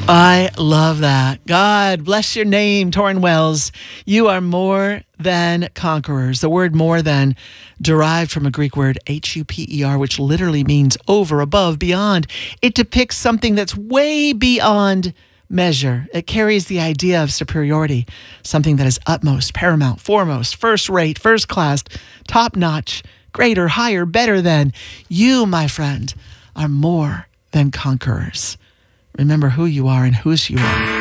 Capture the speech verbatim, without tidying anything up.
I love that. God bless your name, Torrin Wells. You are more than conquerors. The word more than derived from a Greek word H U P E R, which literally means over, above, beyond. It depicts something that's way beyond measure. It carries the idea of superiority, something that is utmost, paramount, foremost, first rate, first class, top notch, greater, higher, better than. You, my friend, are more than conquerors. Remember who you are and whose you are.